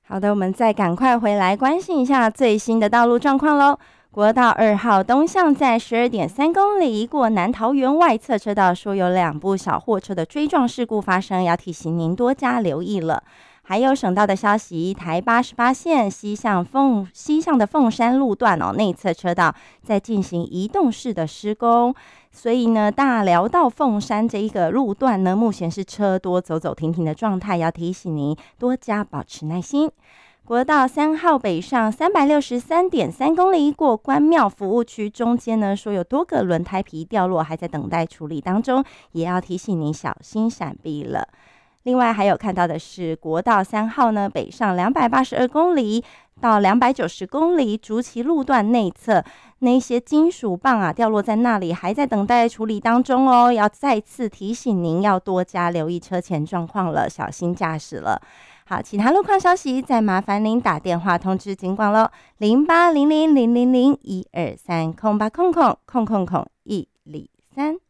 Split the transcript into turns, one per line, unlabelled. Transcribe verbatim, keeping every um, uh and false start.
好的，我们再赶快回来关心一下最新的道路状况喽。国道二号东向在十二点三公里过南桃园外侧车道，说有两部小货车的追撞事故发生，要提醒您多加留意了。还有省道的消息，台八十八线西向凤西向的凤山路段哦，内侧车道在进行移动式的施工，所以呢，大寮到凤山这一个路段呢，目前是车多走走停停的状态，要提醒您多加保持耐心。国道三号北上三百六十三点三公里过关庙服务区，中间呢说有多个轮胎皮掉落，还在等待处理当中，也要提醒您小心闪避了。另外还有看到的是国道三号呢北上两百八十二公里到两百九十公里，竹崎路段内侧那些金属棒啊掉落在那里，还在等待处理当中哦，要再次提醒您要多加留意车前状况了，小心驾驶了。好，其他路况消息再麻烦您打电话通知警广咯，零八零零零零零一二三空八空空空空空一零三。